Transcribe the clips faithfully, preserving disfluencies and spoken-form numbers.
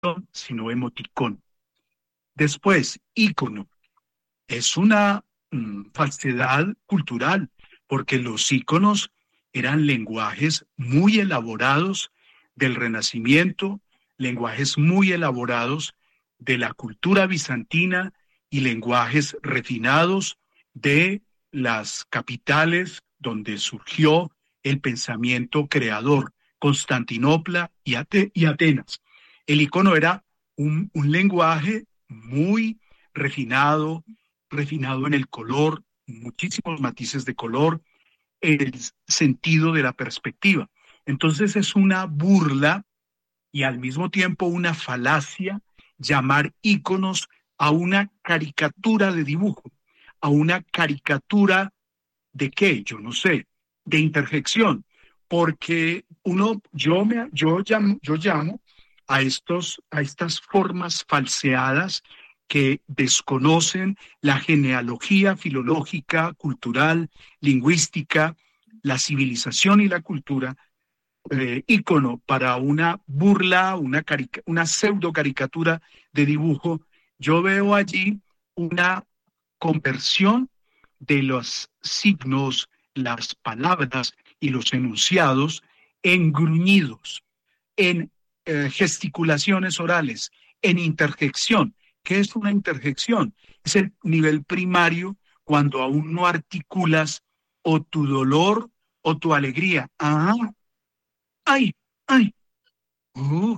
sino emoticón. Después, ícono. Es una mm, falsedad cultural, porque los íconos eran lenguajes muy elaborados del Renacimiento, lenguajes muy elaborados de la cultura bizantina y lenguajes refinados de las capitales donde surgió el pensamiento creador, Constantinopla y, Ate- y Atenas. El icono era un, un lenguaje muy refinado, refinado en el color, muchísimos matices de color, el sentido de la perspectiva. Entonces es una burla y al mismo tiempo una falacia llamar íconos a una caricatura de dibujo, a una caricatura de qué, yo no sé, de interjección, porque uno, yo, me, yo, llamo, yo llamo a, estos, a estas formas falseadas que desconocen la genealogía filológica, cultural, lingüística, la civilización y la cultura, eh, ícono para una burla, una, carica, una pseudo caricatura de dibujo. Yo veo allí una conversión de los signos, las palabras y los enunciados en gruñidos, en eh, gesticulaciones orales, en interjección. ¿Qué es una interjección? Es el nivel primario cuando aún no articulas o tu dolor o tu alegría. Ah, ay, ay, uh,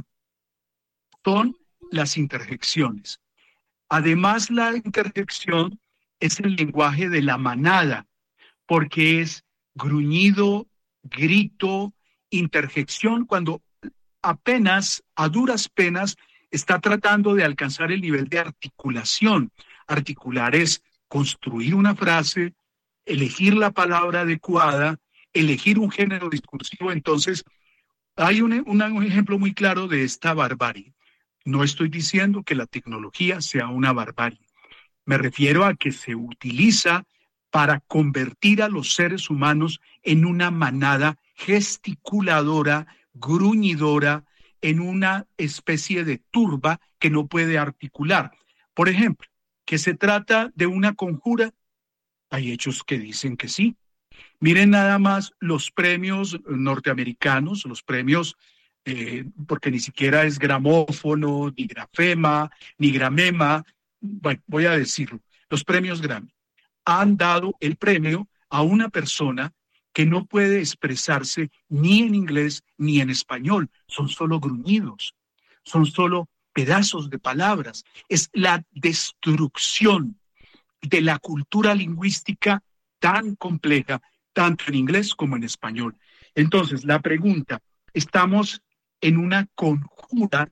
son las interjecciones. Además, la interjección es el lenguaje de la manada, porque es gruñido, grito, interjección, cuando apenas, a duras penas, está tratando de alcanzar el nivel de articulación. Articular es construir una frase, elegir la palabra adecuada, elegir un género discursivo. Entonces, hay un, una, un ejemplo muy claro de esta barbarie. No estoy diciendo que la tecnología sea una barbarie. Me refiero a que se utiliza para convertir a los seres humanos en una manada gesticuladora, gruñidora, en una especie de turba que no puede articular. Por ejemplo, que se trata de una conjura, hay hechos que dicen que sí. Miren nada más los premios norteamericanos, los premios, eh, porque ni siquiera es gramófono, ni grafema, ni gramema, bueno, voy a decirlo, los premios Grammy han dado el premio a una persona que no puede expresarse ni en inglés ni en español, son solo gruñidos, son solo pedazos de palabras, es la destrucción de la cultura lingüística tan compleja, tanto en inglés como en español. Entonces, la pregunta, ¿estamos en una conjura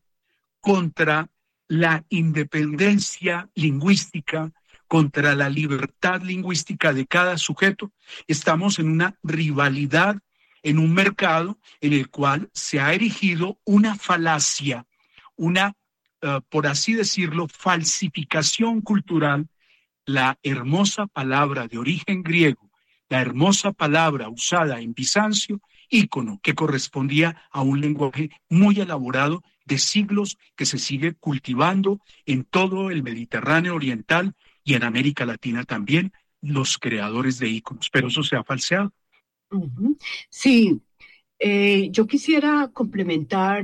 contra la independencia lingüística, contra la libertad lingüística de cada sujeto? Estamos en una rivalidad, en un mercado en el cual se ha erigido una falacia, una, uh, por así decirlo, falsificación cultural, la hermosa palabra de origen griego, la hermosa palabra usada en Bizancio, ícono, que correspondía a un lenguaje muy elaborado de siglos que se sigue cultivando en todo el Mediterráneo oriental y en América Latina también, los creadores de íconos. Pero eso se ha falseado. Ujú. Sí, eh, yo quisiera complementar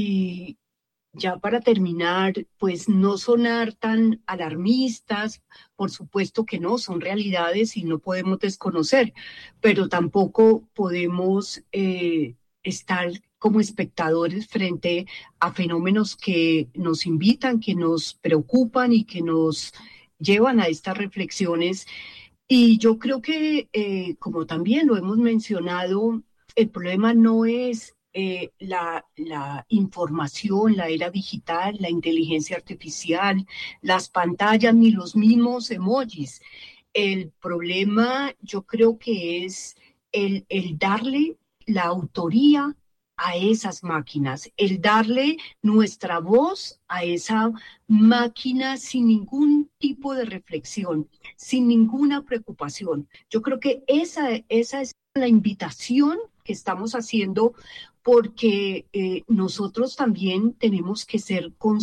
y ya para terminar, pues no sonar tan alarmistas, por supuesto que no, son realidades y no podemos desconocer, pero tampoco podemos eh, estar como espectadores frente a fenómenos que nos invitan, que nos preocupan y que nos llevan a estas reflexiones. Y yo creo que, eh, como también lo hemos mencionado, el problema no es eh, la, la información, la era digital, la inteligencia artificial, las pantallas ni los mismos emojis. El problema yo creo que es el, el darle la autoría a esas máquinas, el darle nuestra voz a esa máquina sin ningún tipo de reflexión, sin ninguna preocupación. Yo creo que esa, esa es la invitación que estamos haciendo porque eh, nosotros también tenemos que ser conscientes